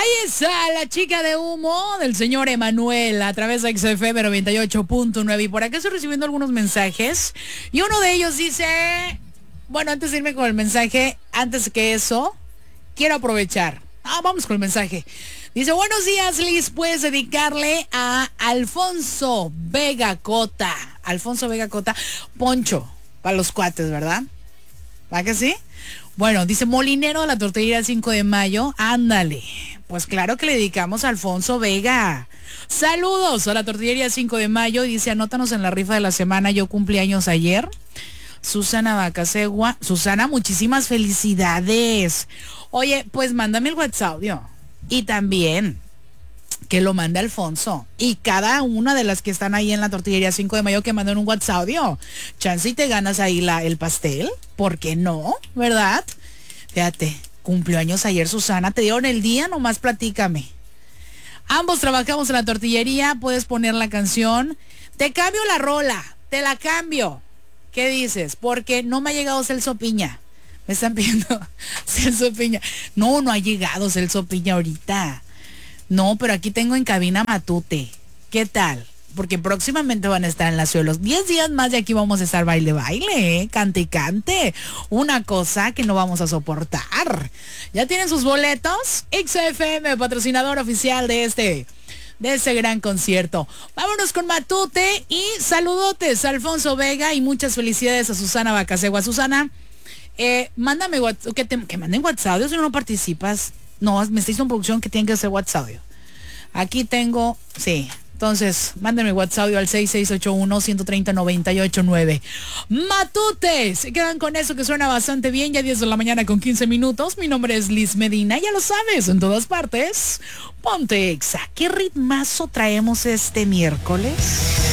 Ahí está la chica de humo del señor Emanuel a través de XFM 98.9. Y por acá estoy recibiendo algunos mensajes. Y uno de ellos dice... Bueno, antes de irme con el mensaje, antes que eso, quiero aprovechar. Vamos con el mensaje. Dice, buenos días, Liz. Puedes dedicarle a Alfonso Vega Cota. Alfonso Vega Cota. Poncho, para los cuates, ¿verdad? ¿Va que sí? Bueno, dice molinero de la tortillería 5 de mayo. Ándale. Pues claro que le dedicamos a Alfonso Vega. Saludos a la tortillería 5 de mayo. Dice, anótanos en la rifa de la semana. Yo cumplí años ayer. Susana Bacasegua. Susana, muchísimas felicidades. Oye, pues mándame el WhatsApp, y también que lo mande Alfonso. Y cada una de las que están ahí en la tortillería 5 de mayo que manden un WhatsApp, chance y te ganas ahí el pastel. ¿Por qué no? ¿Verdad? Fíjate, cumplió años ayer Susana. ¿Te dieron el día? Nomás platícame. Ambos trabajamos en la tortillería. Puedes poner la canción. Te cambio la rola. Te la cambio. ¿Qué dices? Porque no me ha llegado Celso Piña. Me están pidiendo Celso Piña. No ha llegado Celso Piña ahorita. No, pero aquí tengo en cabina Matute. ¿Qué tal? Porque próximamente van a estar en la ciudad. Los 10 días más de aquí vamos a estar baile, cante y cante. Una cosa que no vamos a soportar. ¿Ya tienen sus boletos? XFM, patrocinador oficial de ese gran concierto. Vámonos con Matute y saludotes a Alfonso Vega y muchas felicidades a Susana Bacasegua. Susana, mándame WhatsApp, que manden WhatsApp, si no participas. No, me está diciendo en producción que tienen que hacer WhatsApp. Aquí tengo, sí. Entonces, mándenme WhatsApp al 6681-130-989. Matute, se quedan con eso que suena bastante bien. Ya 10 de la mañana con 15 minutos. Mi nombre es Liz Medina, ya lo sabes, en todas partes. Ponte Exa. ¿Qué ritmazo traemos este miércoles?